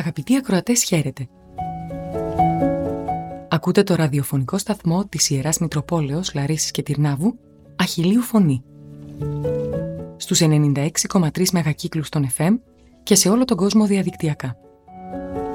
Αγαπητοί ακροατές, χαίρετε. Ακούτε το ραδιοφωνικό σταθμό της Ιεράς Μητροπόλεως Λαρίσης και Τυρνάβου, Αχιλλείου Φωνή. Στους 96,3 μεγακύκλους των FM και σε όλο τον κόσμο διαδικτυακά.